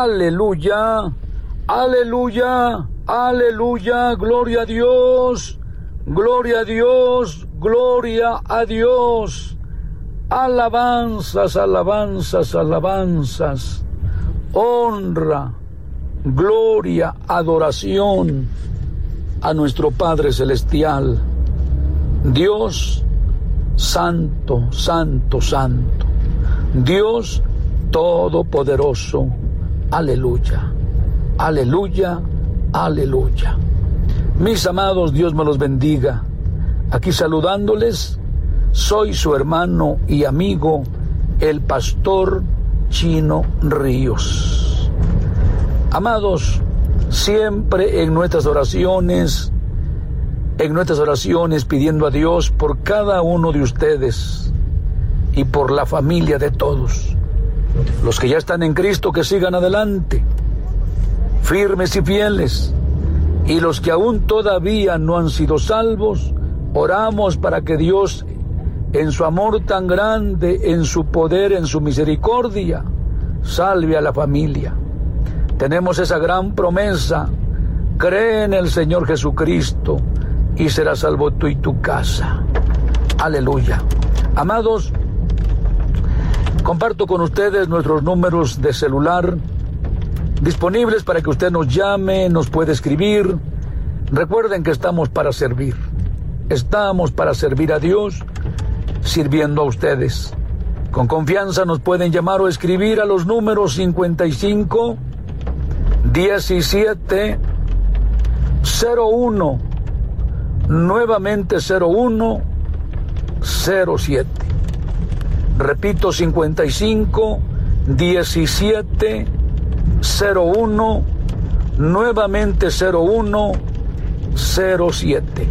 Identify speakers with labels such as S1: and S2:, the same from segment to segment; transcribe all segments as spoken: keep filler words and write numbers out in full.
S1: Aleluya, aleluya, aleluya, gloria a Dios, gloria a Dios, gloria a Dios. Alabanzas, alabanzas, alabanzas, honra, gloria, adoración a nuestro Padre Celestial. Dios santo, santo, santo. Dios todopoderoso. Aleluya, aleluya, aleluya. Mis amados, Dios me los bendiga. Aquí saludándoles, soy su hermano y amigo, el pastor Chino Ríos. Amados, siempre en nuestras oraciones, en nuestras oraciones pidiendo a Dios por cada uno de ustedes y por la familia de todos. Los que ya están en Cristo, que sigan adelante, firmes y fieles. Y los que aún todavía no han sido salvos, oramos para que Dios, en su amor tan grande, en su poder, en su misericordia, salve a la familia. Tenemos esa gran promesa: cree en el Señor Jesucristo y serás salvo tú y tu casa. Aleluya. Amados, comparto con ustedes nuestros números de celular disponibles para que usted nos llame, nos puede escribir. Recuerden que estamos para servir. Estamos para servir a Dios, sirviendo a ustedes. Con confianza nos pueden llamar o escribir a los números cincuenta y cinco, diecisiete, cero uno, nuevamente cero uno, cero siete. Repito, cincuenta y cinco, diecisiete, cero uno, nuevamente cero uno, cero siete.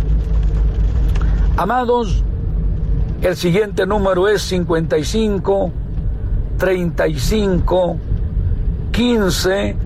S1: Amados, el siguiente número es cincuenta y cinco, treinta y cinco, quince,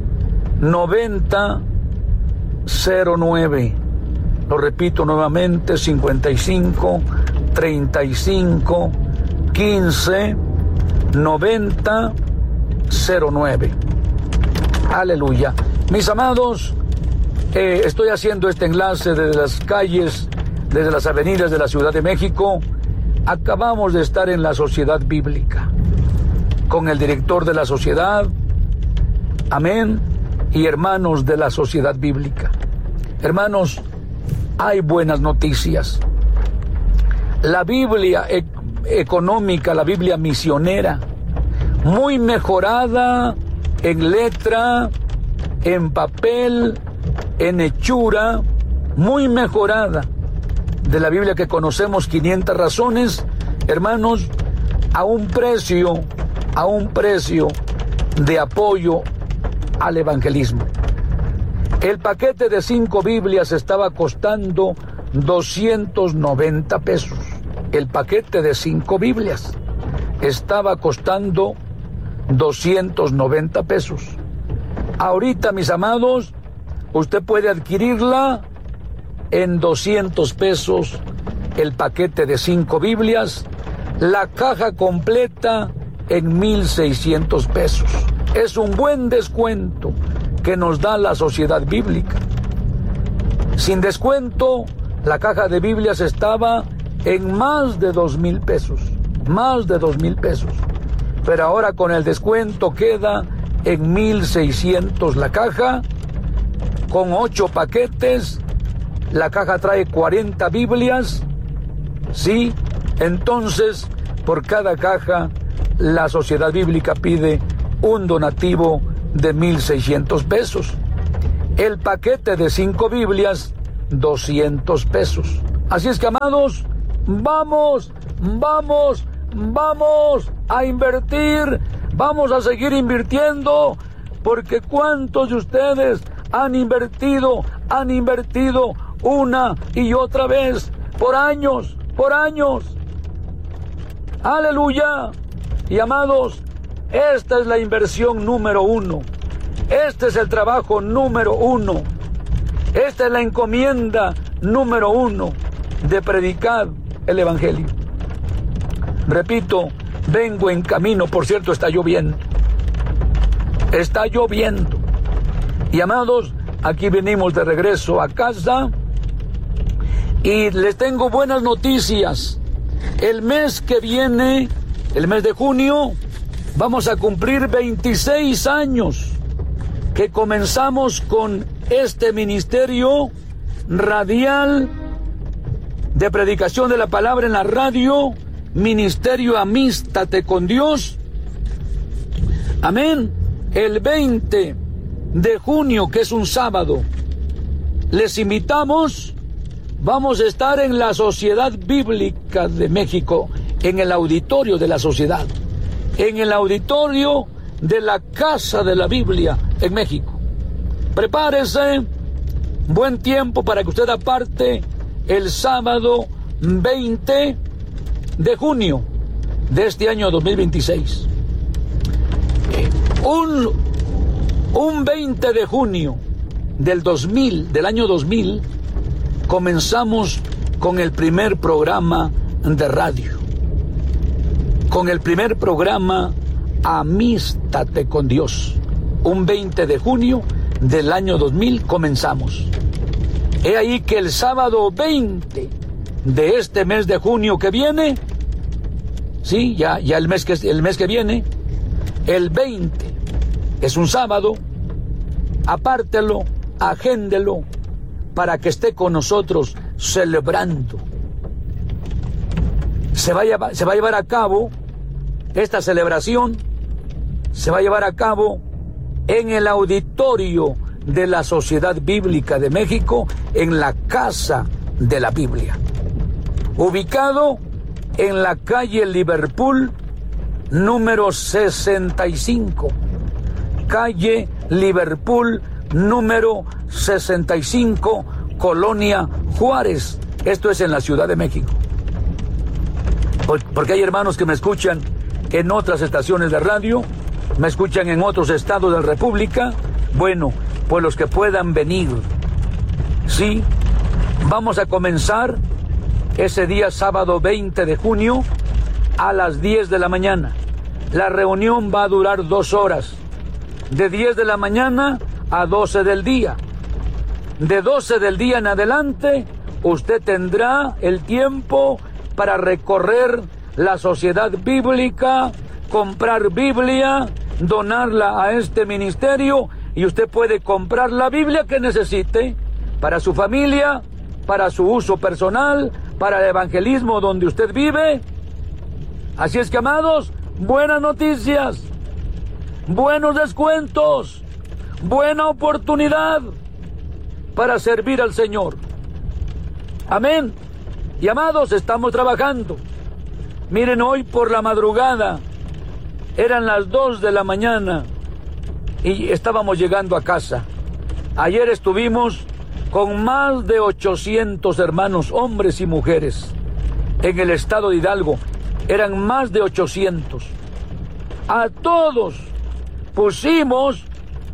S1: noventa, cero nueve. Lo repito nuevamente, cincuenta y cinco, treinta y cinco, quince, noventa, cero nueve. Aleluya. Mis amados, eh, estoy haciendo este enlace desde las calles, desde las avenidas de la Ciudad de México. Acabamos de estar en la Sociedad Bíblica con el director de la sociedad, amén, y hermanos de la Sociedad Bíblica. Hermanos, hay buenas noticias. La Biblia e- económica, la Biblia misionera, muy mejorada en letra, en papel, en hechura, muy mejorada, de la Biblia que conocemos, quinientas razones, hermanos, a un precio, a un precio de apoyo al evangelismo. El paquete de cinco Biblias estaba costando doscientos noventa pesos. El paquete de cinco Biblias estaba costando doscientos noventa pesos. Ahorita, mis amados, usted puede adquirirla en doscientos pesos, el paquete de cinco Biblias, la caja completa en mil seiscientos pesos. Es un buen descuento que nos da la Sociedad Bíblica. Sin descuento, la caja de Biblias estaba en más de dos mil pesos, más de dos mil pesos. Pero ahora con el descuento queda en mil seiscientos la caja, con ocho paquetes. La caja trae cuarenta Biblias, ¿sí? Entonces, por cada caja, la Sociedad Bíblica pide un donativo de mil seiscientos pesos. El paquete de cinco Biblias, doscientos pesos. Así es que, amados, vamos, vamos, vamos a invertir, vamos a seguir invirtiendo, porque ¿cuántos de ustedes han invertido, han invertido una y otra vez, por años, por años? Aleluya. Y amados, esta es la inversión número uno. Este es el trabajo número uno. Esta es la encomienda número uno de predicar el evangelio. Repito, vengo en camino, por cierto, está lloviendo. está lloviendo. Y amados, aquí venimos de regreso a casa y les tengo buenas noticias. El mes que viene, el mes de junio, vamos a cumplir veintiséis años que comenzamos con este ministerio radial de predicación de la palabra en la radio, Ministerio Amístate con Dios. Amén. El veinte de junio, que es un sábado, les invitamos, vamos a estar en la Sociedad Bíblica de México, en el auditorio de la sociedad, en el auditorio de la Casa de la Biblia en México. Prepárese, buen tiempo para que usted aparte el sábado veinte de junio de este año dos mil veintiséis. Un, un veinte de junio del dos mil, del año dos mil, comenzamos con el primer programa de radio, con el primer programa Amístate con Dios. Un veinte de junio del año dos mil comenzamos. He ahí que el sábado veinte de este mes de junio que viene, sí, ya, ya el mes que, el mes que viene, el veinte, es un sábado, apártelo, agéndelo, para que esté con nosotros celebrando. Se va a llevar, se va a llevar a cabo esta celebración, se va a llevar a cabo en el auditorio de la Sociedad Bíblica de México, en la Casa de la Biblia, ubicado en la calle Liverpool, número sesenta y cinco, calle Liverpool, número sesenta y cinco, Colonia Juárez. Esto es en la Ciudad de México. Porque hay hermanos que me escuchan en otras estaciones de radio, me escuchan en otros estados de la República. Bueno, pues los que puedan venir, sí, vamos a comenzar ese día sábado veinte de junio a las diez de la mañana. La reunión va a durar dos horas, de diez de la mañana a doce del día. De doce del día en adelante, usted tendrá el tiempo para recorrer la Sociedad Bíblica, comprar Biblia, donarla a este ministerio, y usted puede comprar la Biblia que necesite para su familia, para su uso personal, para el evangelismo donde usted vive. Así es que, amados, buenas noticias, buenos descuentos, buena oportunidad para servir al Señor. Amén. Y amados, estamos trabajando. Miren, hoy por la madrugada, eran las dos de la mañana y estábamos llegando a casa. Ayer estuvimos con más de ochocientos hermanos, hombres y mujeres, en el estado de Hidalgo. Eran más de ochocientos. A todos pusimos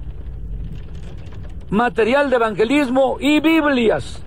S1: material de evangelismo y Biblias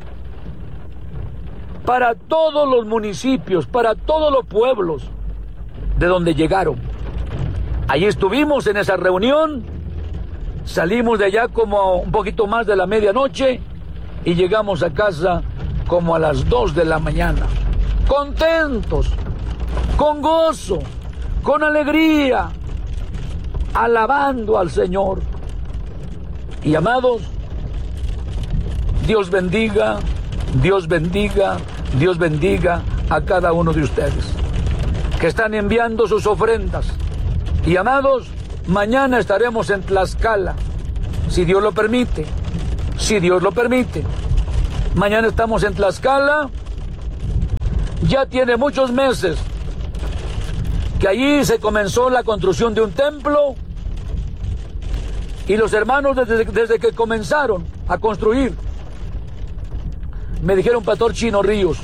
S1: para todos los municipios, para todos los pueblos de donde llegaron. Allí estuvimos en esa reunión, salimos de allá como un poquito más de la medianoche y llegamos a casa como a las dos de la mañana, contentos, con gozo, con alegría, alabando al Señor. Y amados, Dios bendiga, Dios bendiga, Dios bendiga a cada uno de ustedes que están enviando sus ofrendas. Y amados, mañana estaremos en Tlaxcala, si Dios lo permite, si Dios lo permite. Mañana estamos en Tlaxcala. Ya tiene muchos meses que allí se comenzó la construcción de un templo, y los hermanos desde, desde que comenzaron a construir me dijeron: Pastor Chino Ríos,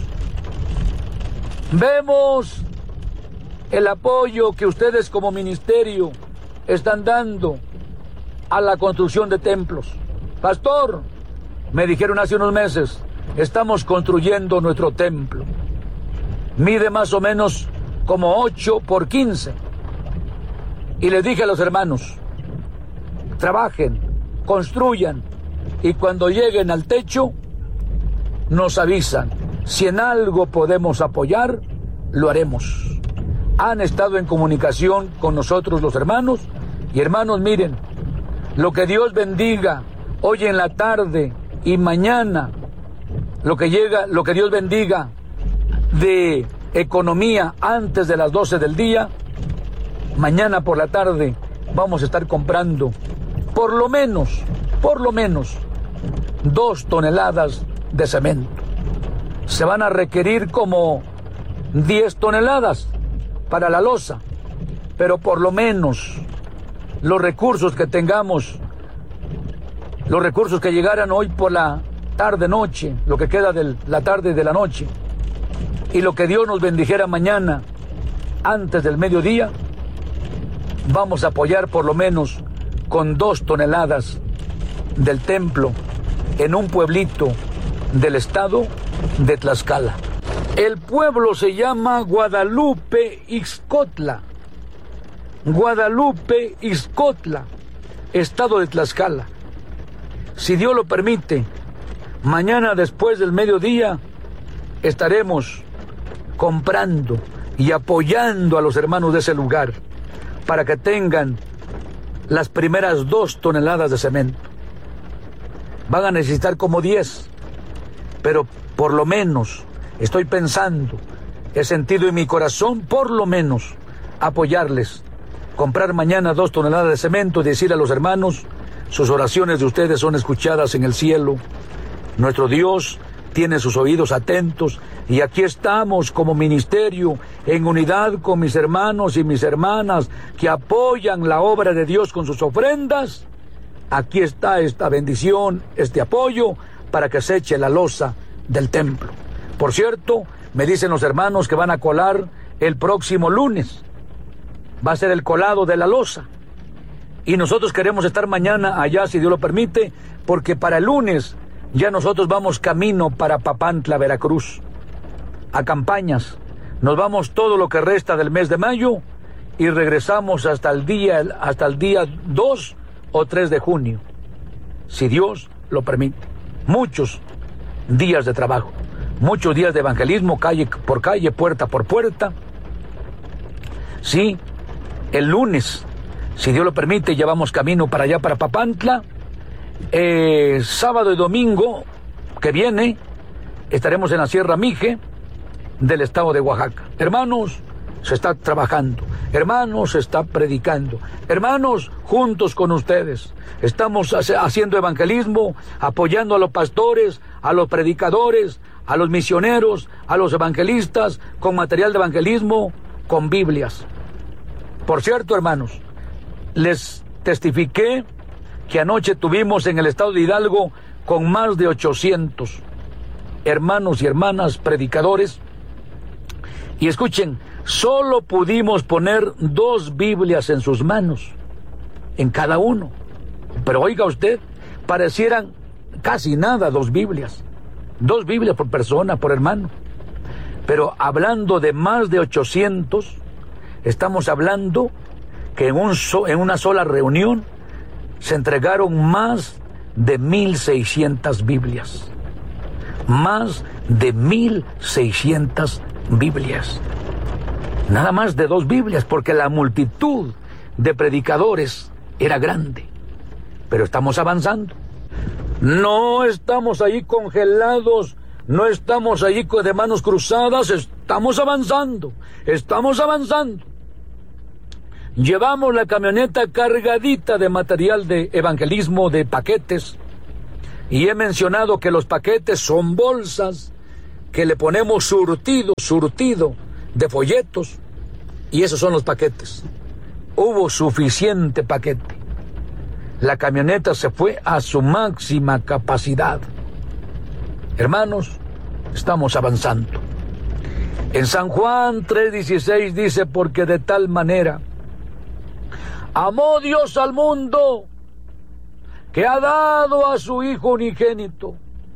S1: vemos el apoyo que ustedes como ministerio están dando a la construcción de templos. Pastor, me dijeron hace unos meses, estamos construyendo nuestro templo. Mide más o menos como ocho por quince. Y les dije a los hermanos, trabajen, construyan, y cuando lleguen al techo, nos avisan. Si en algo podemos apoyar, lo haremos. Han estado en comunicación con nosotros los hermanos, y hermanos, miren, lo que Dios bendiga hoy en la tarde y mañana, lo que llega, lo que Dios bendiga de economía antes de las doce del día, mañana por la tarde vamos a estar comprando por lo menos, por lo menos, dos toneladas de cemento. Se van a requerir como diez toneladas para la losa, pero por lo menos los recursos que tengamos, los recursos que llegaran hoy por la tarde-noche, lo que queda de la tarde y de la noche, y lo que Dios nos bendijera mañana antes del mediodía, vamos a apoyar por lo menos con dos toneladas del templo en un pueblito del estado de Tlaxcala. El pueblo se llama Guadalupe Ixcotla. Guadalupe Ixcotla, estado de Tlaxcala. Si Dios lo permite, mañana después del mediodía estaremos comprando y apoyando a los hermanos de ese lugar para que tengan las primeras dos toneladas de cemento. Van a necesitar como diez, pero por lo menos estoy pensando, he sentido en mi corazón por lo menos apoyarles, comprar mañana dos toneladas de cemento y decir a los hermanos, sus oraciones de ustedes son escuchadas en el cielo, nuestro Dios tiene sus oídos atentos, y aquí estamos como ministerio en unidad con mis hermanos y mis hermanas que apoyan la obra de Dios con sus ofrendas. Aquí está esta bendición, este apoyo para que se eche la losa del templo. Por cierto, me dicen los hermanos que van a colar el próximo lunes. Va a ser el colado de la losa. Y nosotros queremos estar mañana allá, si Dios lo permite, porque para el lunes ya nosotros vamos camino para Papantla, Veracruz, a campañas. Nos vamos todo lo que resta del mes de mayo y regresamos hasta el día, hasta el día dos o tres de junio, si Dios lo permite. Muchos días de trabajo, muchos días de evangelismo, calle por calle, puerta por puerta. Sí, el lunes, si Dios lo permite, ya vamos camino para allá, para Papantla. Eh, sábado y domingo que viene estaremos en la Sierra Mije del estado de Oaxaca. Hermanos, se está trabajando, hermanos, se está predicando, hermanos, juntos con ustedes estamos haciendo evangelismo, apoyando a los pastores, a los predicadores, a los misioneros, a los evangelistas, con material de evangelismo, con Biblias. Por cierto, hermanos, les testifiqué que anoche tuvimos en el estado de Hidalgo con más de ochocientos hermanos y hermanas predicadores. Y escuchen, solo pudimos poner dos Biblias en sus manos, en cada uno. Pero oiga usted, parecieran casi nada dos Biblias. Dos Biblias por persona, por hermano. Pero hablando de más de ochocientos, estamos hablando que en, un so, en una sola reunión se entregaron más de mil seiscientas Biblias. Más de mil seiscientas Biblias. Nada más de dos Biblias, porque la multitud de predicadores era grande. Pero estamos avanzando. No estamos ahí congelados, no estamos ahí de manos cruzadas, estamos avanzando, estamos avanzando. Llevamos la camioneta cargadita de material de evangelismo, de paquetes, y he mencionado que los paquetes son bolsas que le ponemos surtido, surtido de folletos, y esos son los paquetes. Hubo suficiente paquete. La camioneta se fue a su máxima capacidad. Hermanos, estamos avanzando. En San Juan tres dieciséis dice, porque de tal manera amó Dios al mundo, que ha dado a su Hijo unigénito,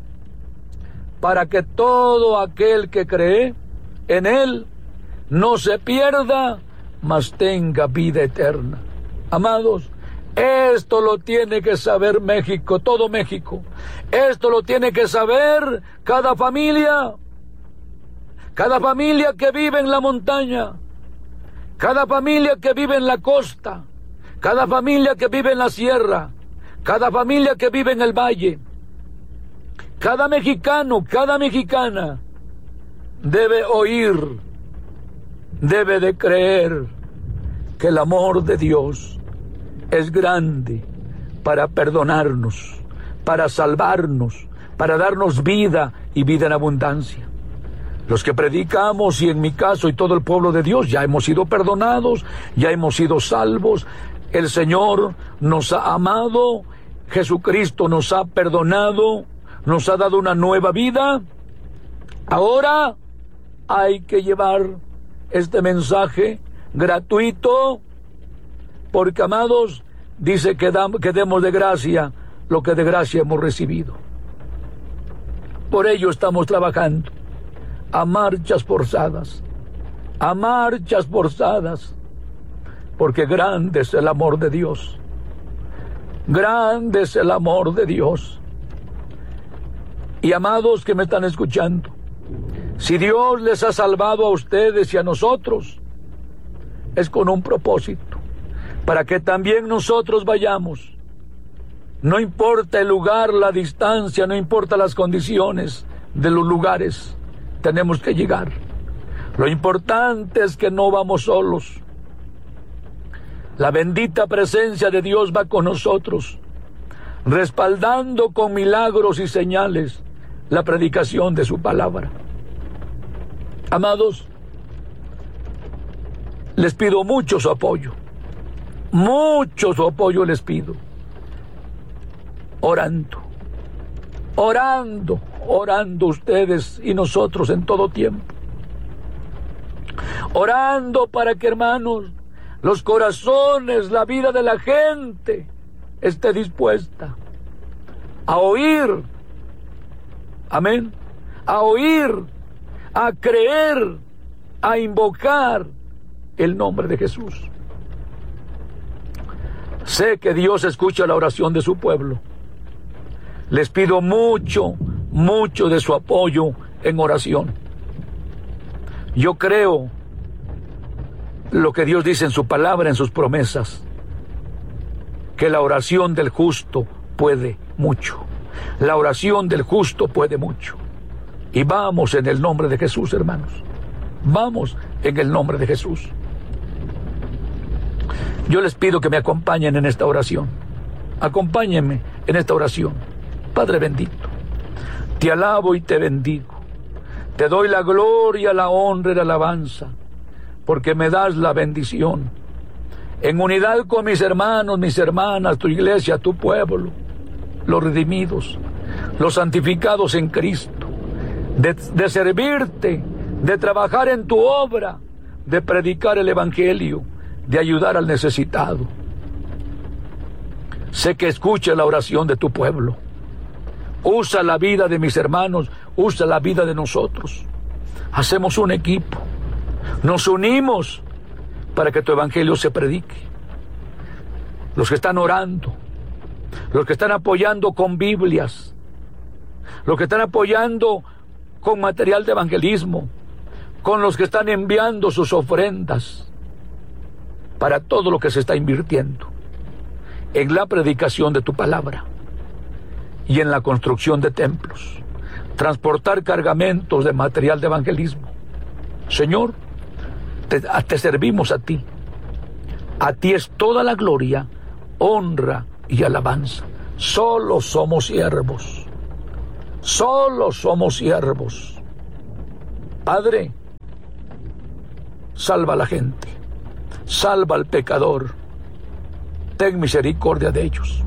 S1: para que todo aquel que cree en Él no se pierda, mas tenga vida eterna. Amados, Esto lo tiene que saber México, todo México. Esto lo tiene que saber cada familia. Cada familia que vive en la montaña. Cada familia que vive en la costa. Cada familia que vive en la sierra. Cada familia que vive en el valle. Cada mexicano, cada mexicana debe oír, debe de creer que el amor de Dios es grande para perdonarnos, para salvarnos, para darnos vida y vida en abundancia. Los que predicamos, y en mi caso y todo el pueblo de Dios, ya hemos sido perdonados, ya hemos sido salvos. El Señor nos ha amado, Jesucristo nos ha perdonado, nos ha dado una nueva vida. Ahora hay que llevar este mensaje gratuito, porque, amados, dice que, dam, que demos de gracia lo que de gracia hemos recibido. Por ello estamos trabajando a marchas forzadas, a marchas forzadas, porque grande es el amor de Dios, grande es el amor de Dios. Y, amados que me están escuchando, si Dios les ha salvado a ustedes y a nosotros, es con un propósito, para que también nosotros vayamos. No importa el lugar, la distancia, no importa las condiciones de los lugares, tenemos que llegar. Lo importante es que no vamos solos. La bendita presencia de Dios va con nosotros, respaldando con milagros y señales la predicación de su palabra. Amados, les pido mucho su apoyo, mucho su apoyo les pido, orando, orando, orando ustedes y nosotros en todo tiempo, orando para que, hermanos, los corazones, la vida de la gente esté dispuesta a oír, amén, a oír, a creer, a invocar el nombre de Jesús. Sé que Dios escucha la oración de su pueblo. Les pido mucho, mucho de su apoyo en oración. Yo creo lo que Dios dice en su palabra, en sus promesas, que la oración del justo puede mucho. La oración del justo puede mucho. Y vamos en el nombre de Jesús, hermanos. Vamos en el nombre de Jesús. Yo les pido que me acompañen en esta oración. Acompáñenme en esta oración. Padre bendito, te alabo y te bendigo. Te doy la gloria, la honra y la alabanza, porque me das la bendición. En unidad con mis hermanos, mis hermanas, tu iglesia, tu pueblo, los redimidos, los santificados en Cristo, de, de servirte, de trabajar en tu obra, de predicar el evangelio, de ayudar al necesitado. Sé que escucha la oración de tu pueblo. Usa la vida de mis hermanos, usa la vida de nosotros. Hacemos un equipo, nos unimos para que tu evangelio se predique. Los que están orando, los que están apoyando con Biblias, los que están apoyando con material de evangelismo, con los que están enviando sus ofrendas para todo lo que se está invirtiendo en la predicación de tu palabra y en la construcción de templos, transportar cargamentos de material de evangelismo. Señor, te, te servimos a ti. A ti es toda la gloria, honra y alabanza. Solo somos siervos. Solo somos siervos. Padre, salva a la gente. Salva al pecador. Ten misericordia de ellos.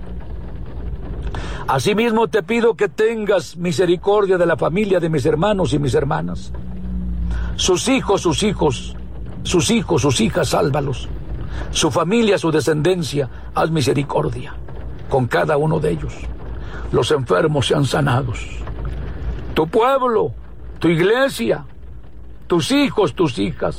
S1: Asimismo te pido que tengas misericordia de la familia de mis hermanos y mis hermanas. Sus hijos, sus hijos, sus hijos, sus hijas, sálvalos. Su familia, su descendencia, haz misericordia con cada uno de ellos. Los enfermos sean sanados. Tu pueblo, tu iglesia, tus hijos, tus hijas,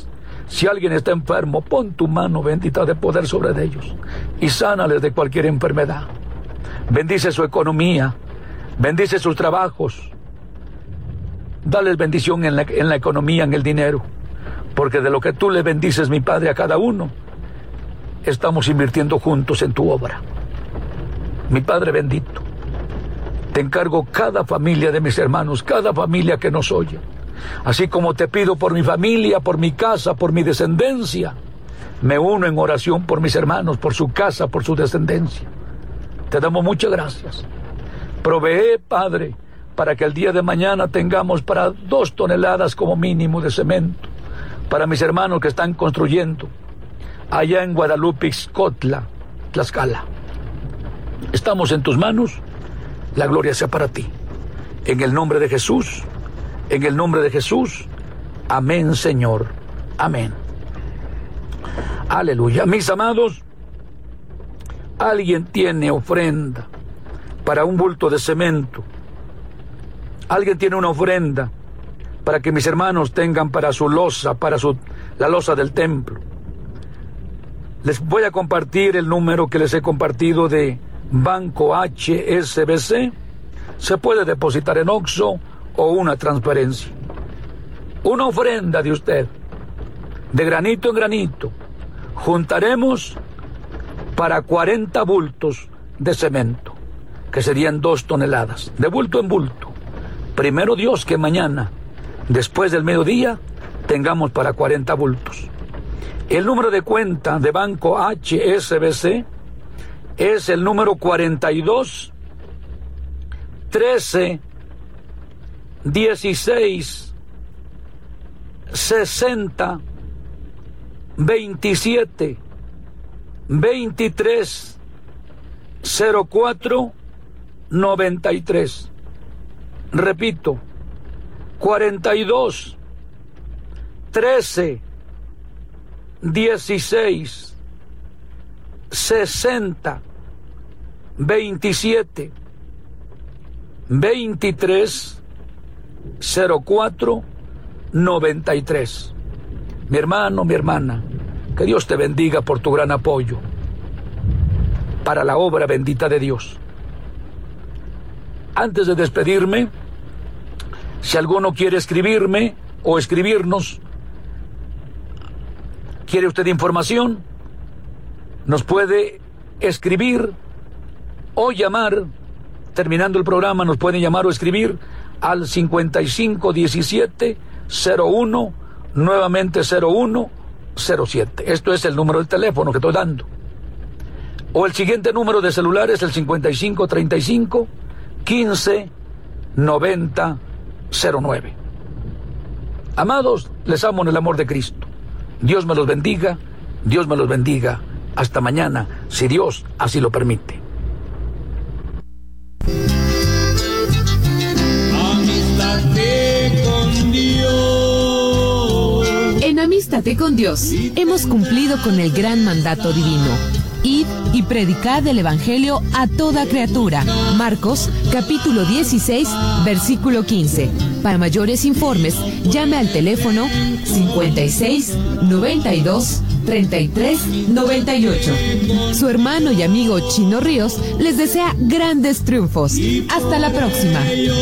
S1: Si alguien está enfermo, pon tu mano bendita de poder sobre ellos y sánales de cualquier enfermedad. Bendice su economía, bendice sus trabajos. Dales bendición en la, en la economía, en el dinero, porque de lo que tú le bendices, mi Padre, a cada uno, estamos invirtiendo juntos en tu obra. Mi Padre bendito, te encargo cada familia de mis hermanos, cada familia que nos oye, así como te pido por mi familia, por mi casa, por mi descendencia. Me uno en oración por mis hermanos, por su casa, por su descendencia. Te damos muchas gracias. Provee, Padre, para que el día de mañana tengamos para dos toneladas como mínimo de cemento, para mis hermanos que están construyendo allá en Guadalupe, Ixcotla, Tlaxcala. Estamos en tus manos, la gloria sea para ti. En el nombre de Jesús, en el nombre de Jesús, amén, Señor, amén. Aleluya. Mis amados, alguien tiene ofrenda para un bulto de cemento. Alguien tiene una ofrenda para que mis hermanos tengan para su losa, para su, la losa del templo. Les voy a compartir el número que les he compartido de Banco H S B C. Se puede depositar en Oxxo o una transferencia. Una ofrenda de usted, de granito en granito, juntaremos para cuarenta bultos de cemento, que serían dos toneladas, de bulto en bulto. Primero Dios, que mañana, después del mediodía, tengamos para cuarenta bultos. El número de cuenta de Banco H S B C es el número cuarenta y dos, trece, dieciséis, sesenta, veintisiete, veintitrés, cero cuatro, noventa y tres. Repito, cuarenta y dos, trece, dieciséis, sesenta, veintisiete, veintitrés, cero cuatro, noventa y tres. Mi hermano, mi hermana, que Dios te bendiga por tu gran apoyo para la obra bendita de Dios. Antes de despedirme, si alguno quiere escribirme o escribirnos, quiere usted información, nos puede escribir o llamar. Terminando el programa nos pueden llamar o escribir al cincuenta y cinco diecisiete cero uno, nuevamente cero uno cero siete. Esto es el número del teléfono que estoy dando. O el siguiente número de celular es el cincuenta y cinco treinta y cinco quince noventa cero nueve. Amados, les amo en el amor de Cristo. Dios me los bendiga, Dios me los bendiga. Hasta mañana, si Dios así lo permite.
S2: Amístate con Dios.
S3: En Amístate con Dios hemos cumplido con el gran mandato divino. Id y predicad el Evangelio a toda criatura. Marcos, capítulo dieciséis, versículo quince. Para mayores informes, llame al teléfono cincuenta y seis, noventa y dos, treinta y tres, noventa y ocho. Su hermano y amigo Chino Ríos les desea grandes triunfos. Hasta la próxima.